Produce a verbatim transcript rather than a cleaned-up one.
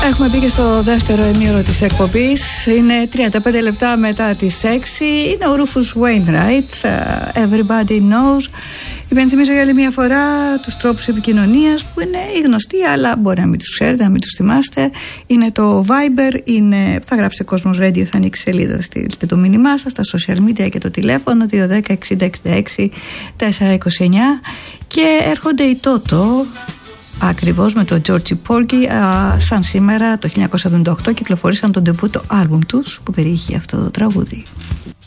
Έχουμε μπει και στο δεύτερο ημίωρο της εκπομπής. Είναι τριάντα πέντε λεπτά μετά τις έξι. Είναι ο Rufus Wainwright, Everybody Knows. Υπενθυμίζω για άλλη μια φορά τους τρόπους επικοινωνίας που είναι οι γνωστοί, αλλά μπορεί να μην τους ξέρετε, να μην τους θυμάστε. Είναι το Viber, είναι, θα γράψετε Cosmos Radio, θα ανοίξει σελίδα, θα στείλετε το μήνυμά σας, στα social media και το τηλέφωνο δύο ένα μηδέν εξήντα εξήντα έξι τετρακόσια είκοσι εννιά. Και έρχονται οι Toto, ακριβώς με το Georgie Porgy, α, σαν σήμερα το χίλια εννιακόσια εβδομήντα οκτώ κυκλοφορήσαν τον ντεμπούτο άλμπουμ τους που περιείχε αυτό το τραγούδι.